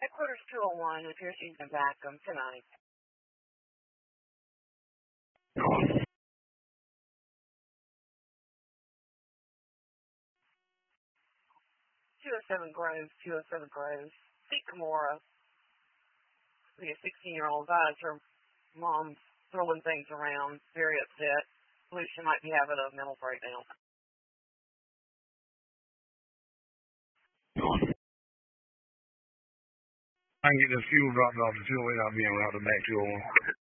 Headquarters 201, it appears she's been back tonight. 207 Groves, 207 Groves. See Kimura. The 16-year-old advised her mom's throwing things around, very upset. Believes she might be having a mental breakdown. I can get the fuel dropped off to 208, I'll be en route to back 201.